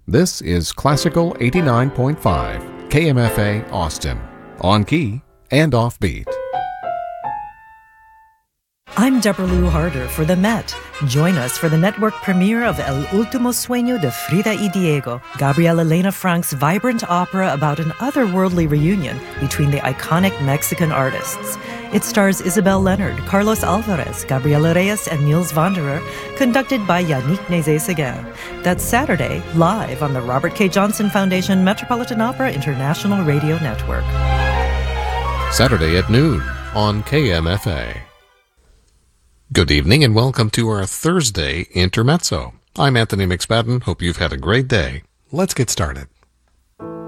This is Classical 89.5, KMFA Austin, on key and offbeat. I'm Deborah Lou Harder for The Met. Join us for the network premiere of El Último Sueño de Frida y Diego, Gabriel Elena Frank's vibrant opera about an otherworldly reunion between the iconic Mexican artists. It stars Isabel Leonard, Carlos Alvarez, Gabriela Reyes, and Niels Wanderer, conducted by Yannick Nézet-Séguin. That's Saturday, live on the Robert K. Johnson Foundation Metropolitan Opera International Radio Network. Saturday at noon on KMFA. Good evening and welcome to our Thursday Intermezzo. I'm Anthony McSpadden. Hope you've had a great day. Let's get started.